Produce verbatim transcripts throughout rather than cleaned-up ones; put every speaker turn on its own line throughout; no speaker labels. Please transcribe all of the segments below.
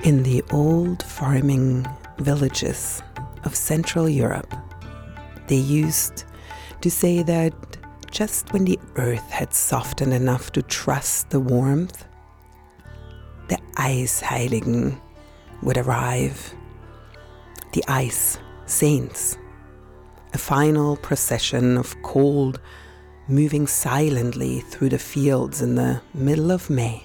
In the old farming villages of Central Europe, they used to say that just when the earth had softened enough to trust the warmth, the Eisheiligen would arrive, the ice saints, a final procession of cold moving silently through the fields in the middle of May.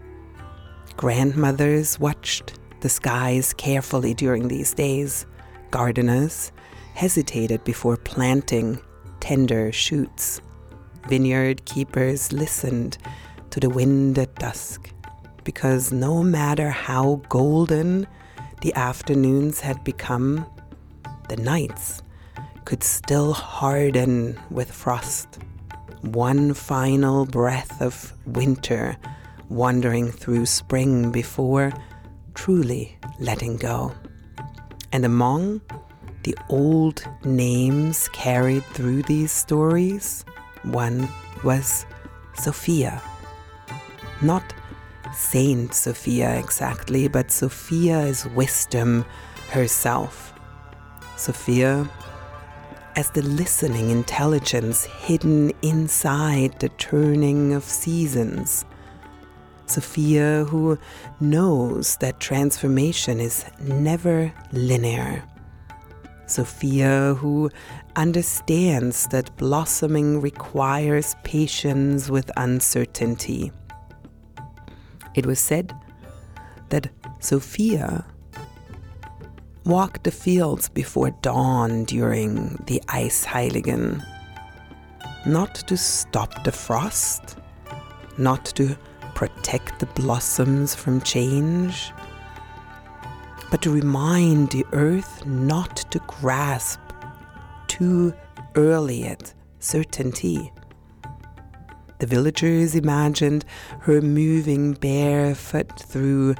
Grandmothers watched the skies carefully during these days. Gardeners hesitated before planting tender shoots. Vineyard keepers listened to the wind at dusk, because no matter how golden the afternoons had become, the nights could still harden with frost. One final breath of winter wandering through spring before truly letting go. And among the old names carried through these stories, one was Sophia. Not Saint Sophia exactly, but Sophia is wisdom herself. Sophia as the listening intelligence hidden inside the turning of seasons. Sophia who knows that transformation is never linear. Sophia who understands that blossoming requires patience with uncertainty. It was said that Sophia walked the fields before dawn during the Eisheiligen, not to stop the frost, not to protect the blossoms from change, but to remind the earth not to grasp too early at certainty. The villagers imagined her moving barefoot through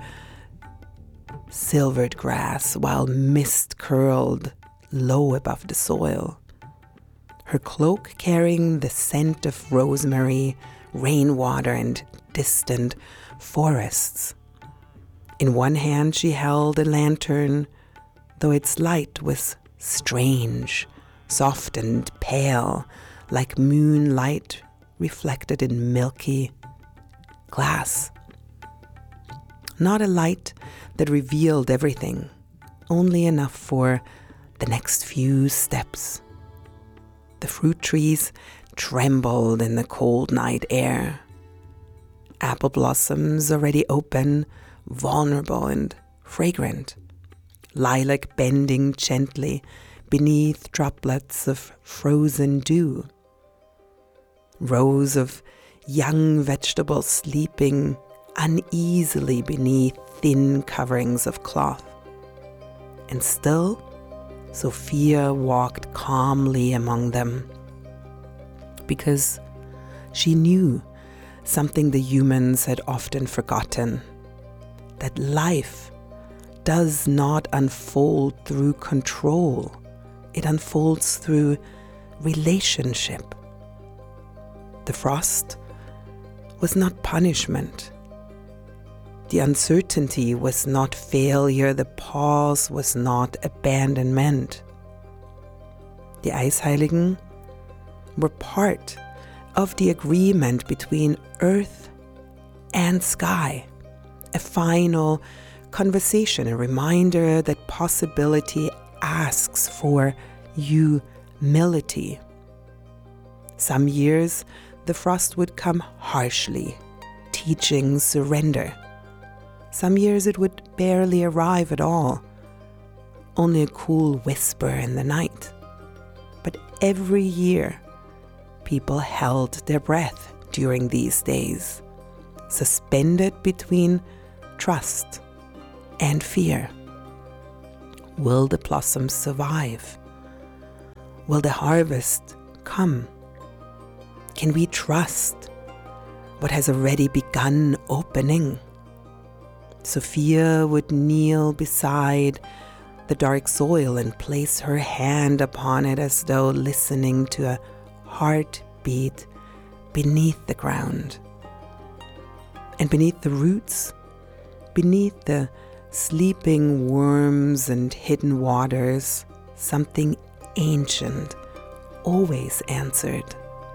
silvered grass while mist curled low above the soil. Her cloak carrying the scent of rosemary, rainwater, and distant forests. In one hand she held a lantern, though its light was strange, soft and pale, like moonlight reflected in milky glass. Not a light that revealed everything, only enough for the next few steps. The fruit trees trembled in the cold night air. Apple blossoms already open, vulnerable and fragrant. Lilac bending gently beneath droplets of frozen dew. Rows of young vegetables sleeping uneasily beneath thin coverings of cloth. And still, Sophia walked calmly among them, because she knew something the humans had often forgotten, that life does not unfold through control. It unfolds through relationship. The frost was not punishment. The uncertainty was not failure. The pause was not abandonment. The Eisheiligen were part of the agreement between earth and sky, a final conversation, a reminder that possibility asks for humility. Some years the frost would come harshly, teaching surrender. Some years it would barely arrive at all, only a cool whisper in the night. But every year, people held their breath during these days, suspended between trust and fear. Will the blossoms survive? Will the harvest come? Can we trust what has already begun opening? Sophia would kneel beside the dark soil and place her hand upon it as though listening to a heartbeat beneath the ground. And beneath the roots, beneath the sleeping worms and hidden waters, something ancient always answered.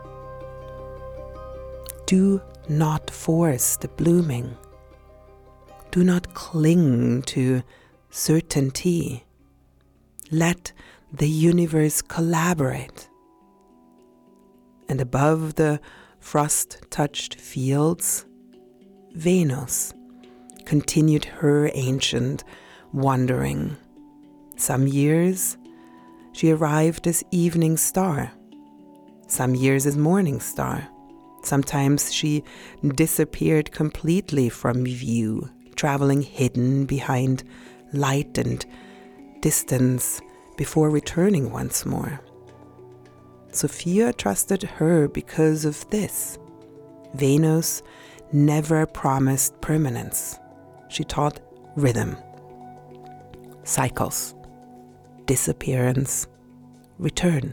Do not force the blooming. Do not cling to certainty. Let the universe collaborate. And above the frost-touched fields, Venus continued her ancient wandering. Some years she arrived as evening star, some years as morning star. Sometimes she disappeared completely from view, traveling hidden behind light and distance before returning once more. Sophia trusted her because of this. Venus never promised permanence. She taught rhythm, cycles, disappearance, return.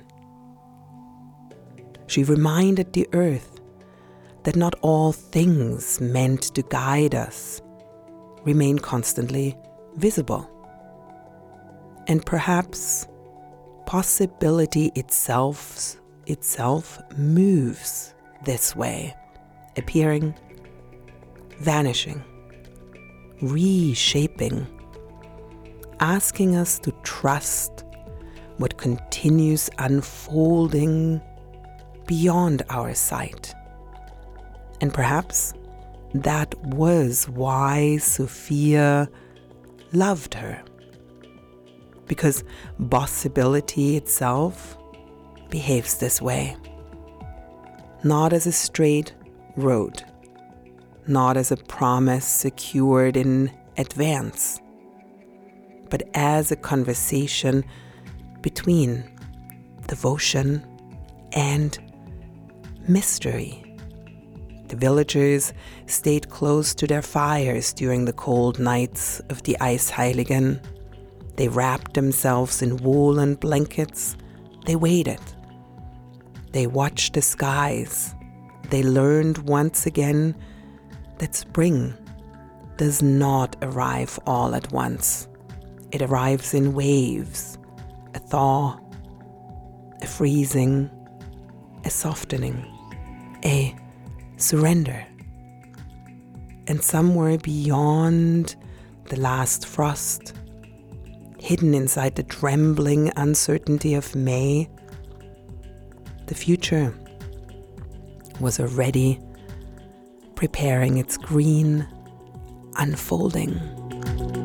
She reminded the earth that not all things meant to guide us remain constantly visible. And perhaps possibility itself, itself moves this way, appearing, vanishing, reshaping, asking us to trust what continues unfolding beyond our sight. And perhaps that was why Sophia loved her. Because possibility itself behaves this way. Not as a straight road, not as a promise secured in advance, but as a conversation between devotion and mystery. The villagers stayed close to their fires during the cold nights of the Eisheiligen. They wrapped themselves in woolen blankets. They waited. They watched the skies. They learned once again that spring does not arrive all at once. It arrives in waves, a thaw, a freezing, a softening, a surrender. And somewhere beyond the last frost, hidden inside the trembling uncertainty of May, the future was already preparing its green unfolding.